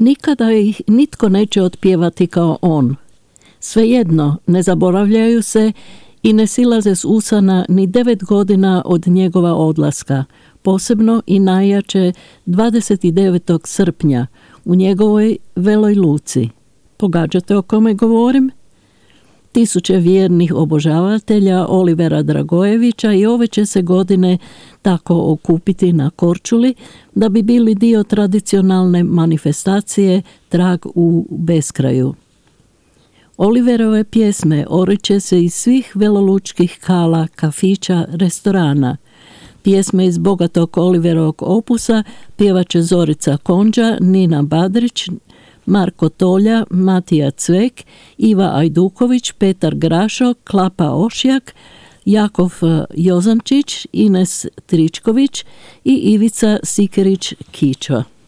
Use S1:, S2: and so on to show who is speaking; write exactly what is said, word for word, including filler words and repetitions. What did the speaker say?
S1: Nikada ih nitko neće otpjevati kao on. Svejedno, ne zaboravljaju se i ne silaze s usana ni devet godina od njegova odlaska, posebno i najjače dvadeset devetog srpnja u njegovoj Veloj Luci. Pogađate o kome govorim? Tisuće vjernih obožavatelja Olivera Dragojevića i ove će se godine tako okupiti na Korčuli da bi bili dio tradicionalne manifestacije Trag u beskraju. Oliverove pjesme oriče se iz svih velolučkih kala, kafića, restorana. Pjesme iz bogatog Oliverovog opusa pjevat će Zorica Konđa, Nina Badrić, Marko Tolja, Matija Cvek, Iva Ajduković, Petar Grašo, Klapa Ošjak, Jakov Jozančić, Ines Tričković i Ivica Sikerić Kičo.